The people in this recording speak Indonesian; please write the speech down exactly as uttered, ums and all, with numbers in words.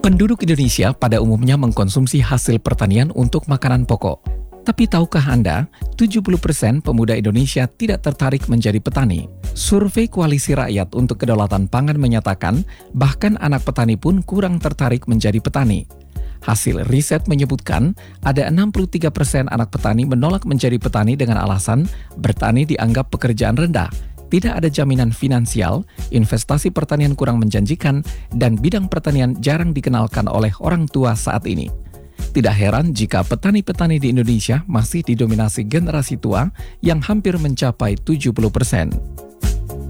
Penduduk Indonesia pada umumnya mengkonsumsi hasil pertanian untuk makanan pokok. Tapi tahukah Anda, tujuh puluh persen pemuda Indonesia tidak tertarik menjadi petani. Survei Koalisi Rakyat untuk Kedaulatan Pangan menyatakan, bahkan anak petani pun kurang tertarik menjadi petani. Hasil riset menyebutkan, ada enam puluh tiga persen anak petani menolak menjadi petani dengan alasan bertani dianggap pekerjaan rendah, tidak ada jaminan finansial, investasi pertanian kurang menjanjikan, dan bidang pertanian jarang dikenalkan oleh orang tua saat ini. Tidak heran jika petani-petani di Indonesia masih didominasi generasi tua yang hampir mencapai tujuh puluh persen.